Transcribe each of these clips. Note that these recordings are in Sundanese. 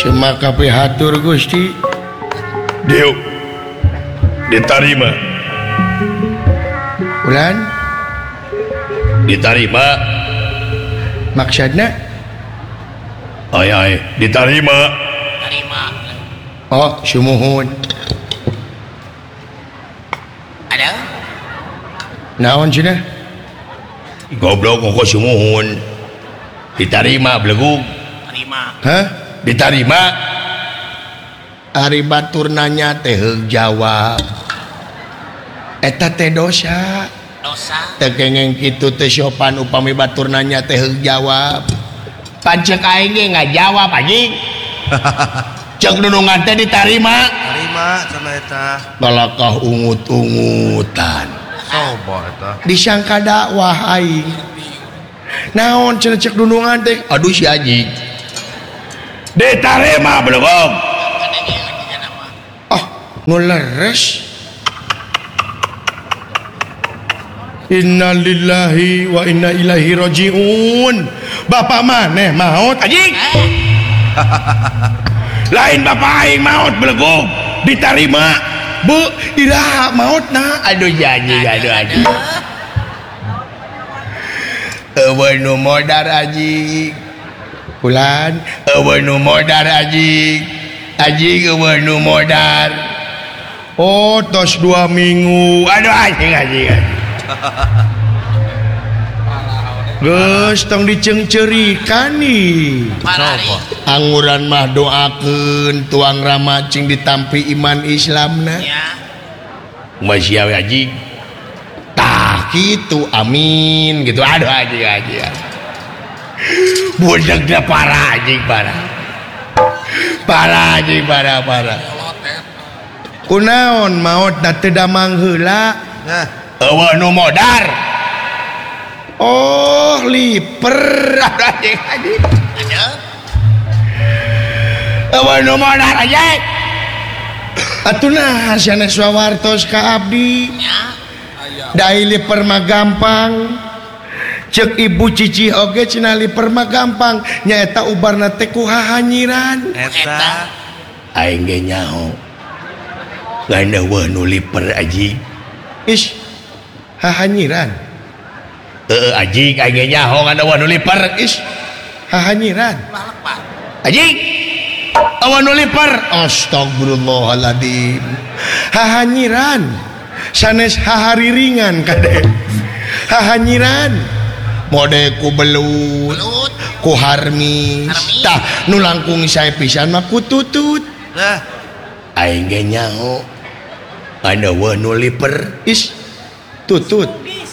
Semaka pihatur Gusti. Diuk diterima. Ulan Diterima. maksudna Ay diterima. oh sumuhun Ada? naon cenah Goblok kok sumuhun. Diterima belegug. Terima. hah Diterima. ari batur nanya teh heug jawab eta teh dosa Dosa. teu kengeng kitu teh sopan upami batur nanya teh heug jawab pancek aing ge ngajawab anjing cek nunungan teh diterima Terima sama eta. balakah ungut-ungutan Coba eta. disangka dakwah aing naon cenah cek nunungan teh aduh si anjing Diterima belegug. ah nu leres innalillahi wa inna ilaihi rajiun bapak maneh maot anjing Lain bapak aing maut belegug. Diterima. bu iraha maotna aduh janji aduh anjing eueuh nu modar anjing Ulan eueuh nu modar anjing eueuh nu modar oh tos 2 minggu aduh anjing geus tong dicengcerikan nih Parari. anguran mah doakeun tuang ramacing ditampi iman Islamna Ya. Masih awe anjing. tah gitu amin gitu aduh anjing budakna parah anjing parah anjing parah kunaon maot da teu damang heula Nah, Eueuh nu modar. oh liper anjing Ada? eueuh nu modar anjing atuh sanes wawartos ka abdi Ya. dai liper mah gampang cek ibu cici oge cenah liper mah gampang nyaeta ubarna teh ku hahanyiran eta. Aing ge nyaho. Lain eueuh nu liper anjing. is hahanyiran Anjing aing ge nyaho ngan eueuh nu liper. is hahanyiran Lepat. Anjing. eueuh nu liper astagfirullahaladzim hahanyiran sanes hahariringan kade hahanyiran mode ku belut Belut. ku harmis Harmis. tah nu langkung sae pisan mah ku tutut Nah, Aing ge nyaho. Ngan eueuh nu liper. is tutut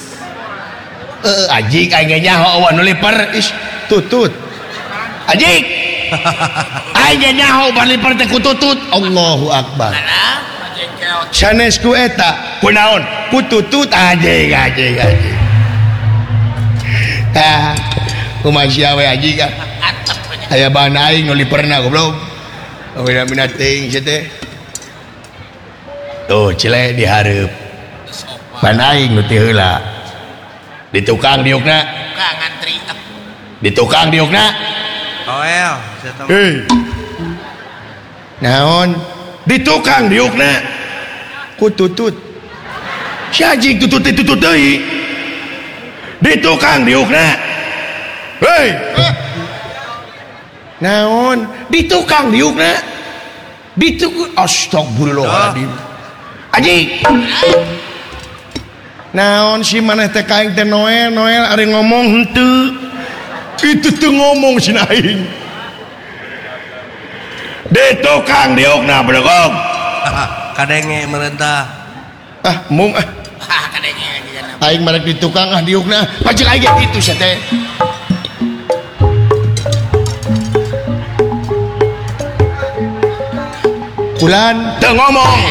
Anjing aing ge nyaho eueuh nu liper. is tutut Anjing. Aing ge nyaho ban liper teh ku tutut. Allahu akbar Ada? Jengkel. sanes ku eta Kunaon? ku tutut anjing tah kumaha sia we anjing ah Antep. aya bahan aing nu liperna goblok mina teuing sia teh Tuh cile dihareup. bahan aing nu teh heula Di tukang diukna. Buka ngantri. Di tukang diukna. Toel, saya tahu. hei naon Di tukang diukna. ku tutut Si anjing tutut deui. Di tukang diukna. Hei, naon di tukang diukna di tukang astagfirullahaladzim anjing. naon si maneh teh kaing teh Noel ari ngomong henteu itu tuh ngomong si aing Di tukang diukna belegog. Kadenge merentah. mung Kadangnya di sana. aing marek di tukang diukna pacek aing ge kitu sia teh kulan Teu ngomong.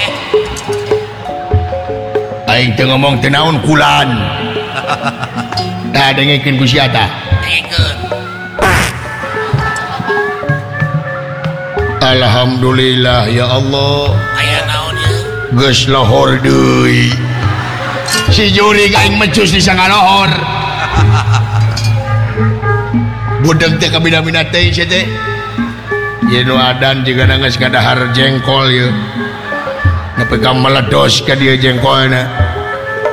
Aing teu ngomong teu naon kulan. tah dengekeun ku sia tah Dengekeun. alhamdulillah ya Allah Aya naon ya? geus lohor deui si juri aing mecus di sangalohor budeg teh kabina-bina teh sia teh Yenu adan juga nangis kadahar jengkol ya. Nepi ka meledos ka dia jengkolna.